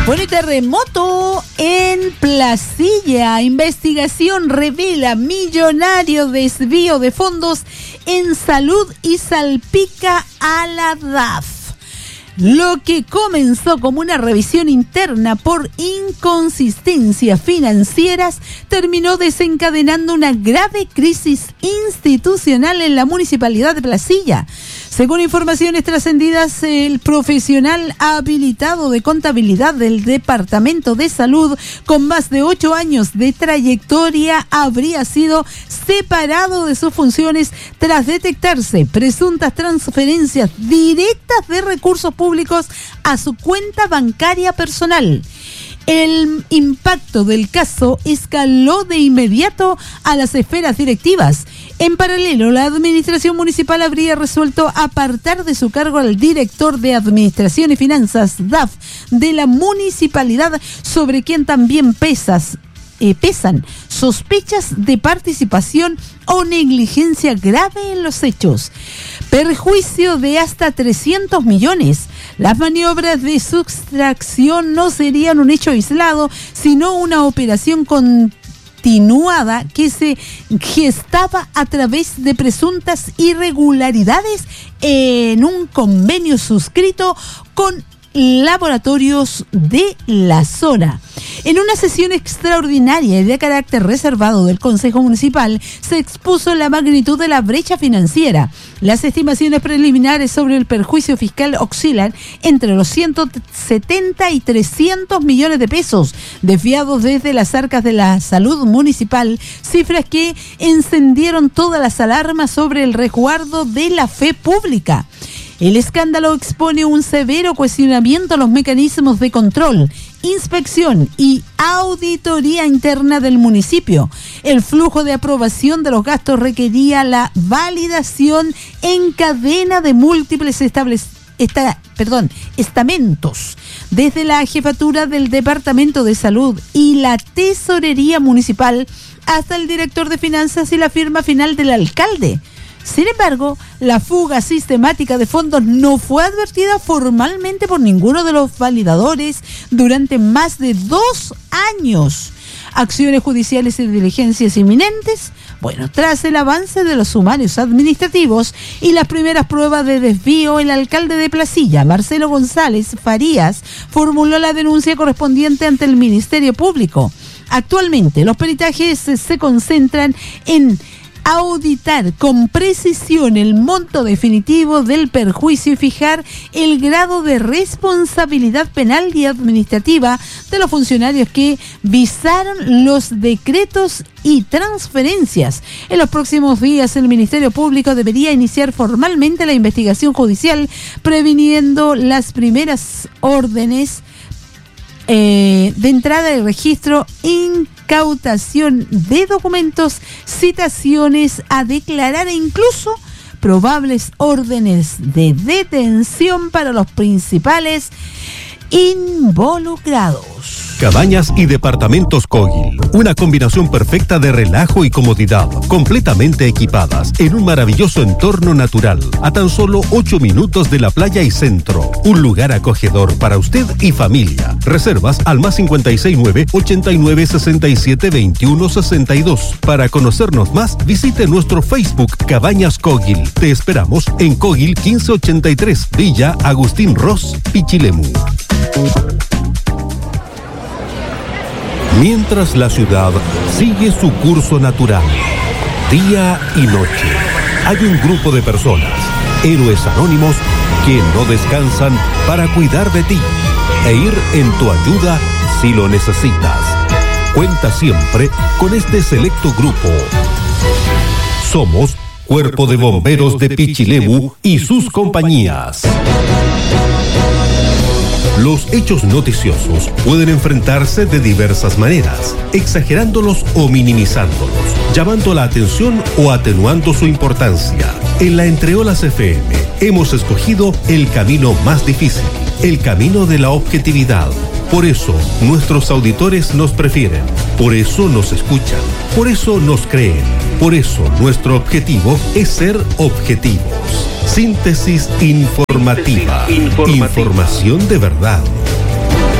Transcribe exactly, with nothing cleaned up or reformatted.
Bueno, y terremoto en Placilla. Investigación revela millonario desvío de fondos en salud y salpica a la D A F. Lo que comenzó como una revisión interna por inconsistencias financieras terminó desencadenando una grave crisis institucional en la Municipalidad de Placilla. Según informaciones trascendidas, el profesional habilitado de contabilidad del Departamento de Salud, con más de ocho años de trayectoria, habría sido separado de sus funciones tras detectarse presuntas transferencias directas de recursos públicos a su cuenta bancaria personal. El impacto del caso escaló de inmediato a las esferas directivas. En paralelo, la administración municipal habría resuelto apartar de su cargo al director de Administración y Finanzas, D A F, de la municipalidad, sobre quien también pesas, eh, pesan sospechas de participación o negligencia grave en los hechos. Perjuicio de hasta trescientos millones. Las maniobras de sustracción no serían un hecho aislado, sino una operación continuada que se gestaba a través de presuntas irregularidades en un convenio suscrito con laboratorios de la zona. En una sesión extraordinaria y de carácter reservado del Consejo Municipal, se expuso la magnitud de la brecha financiera. Las estimaciones preliminares sobre el perjuicio fiscal oscilan entre los ciento setenta y trescientos millones de pesos, desviados desde las arcas de la salud municipal, cifras que encendieron todas las alarmas sobre el resguardo de la fe pública. El escándalo expone un severo cuestionamiento a los mecanismos de control, inspección y auditoría interna del municipio. El flujo de aprobación de los gastos requería la validación en cadena de múltiples establec- esta, perdón, estamentos, desde la jefatura del Departamento de Salud y la Tesorería Municipal hasta el director de Finanzas y la firma final del alcalde. Sin embargo, la fuga sistemática de fondos no fue advertida formalmente por ninguno de los validadores durante más de dos años. Acciones judiciales y diligencias inminentes. Bueno, tras el avance de los sumarios administrativos y las primeras pruebas de desvío, el alcalde de Placilla, Marcelo González Farías, formuló la denuncia correspondiente ante el Ministerio Público. Actualmente, los peritajes se concentran en auditar con precisión el monto definitivo del perjuicio y fijar el grado de responsabilidad penal y administrativa de los funcionarios que visaron los decretos y transferencias. En los próximos días, el Ministerio Público debería iniciar formalmente la investigación judicial, previniendo las primeras órdenes Eh, de entrada de registro, incautación de documentos, citaciones a declarar e incluso probables órdenes de detención para los principales involucrados. Cabañas y departamentos Kogil, una combinación perfecta de relajo y comodidad, completamente equipadas en un maravilloso entorno natural, a tan solo ocho minutos de la playa y centro. Un lugar acogedor para usted y familia. Reservas al más cincuenta y seis nueve, ochenta y nueve, sesenta y siete, veintiuno, sesenta y dos. Para conocernos más, visite nuestro Facebook Cabañas Kogil. Te esperamos en Kogil quince ochenta y tres, Villa Agustín Ross, Pichilemu. Mientras la ciudad sigue su curso natural, día y noche, hay un grupo de personas, héroes anónimos, que no descansan para cuidar de ti e ir en tu ayuda si lo necesitas. Cuenta siempre con este selecto grupo. Somos Cuerpo de Bomberos de Pichilemu y sus compañías. Los hechos noticiosos pueden enfrentarse de diversas maneras, exagerándolos o minimizándolos, llamando la atención o atenuando su importancia. En la Entreolas F M hemos escogido el camino más difícil, el camino de la objetividad. Por eso nuestros auditores nos prefieren, por eso nos escuchan, por eso nos creen, por eso nuestro objetivo es ser objetivos. Síntesis informativa. Información de verdad.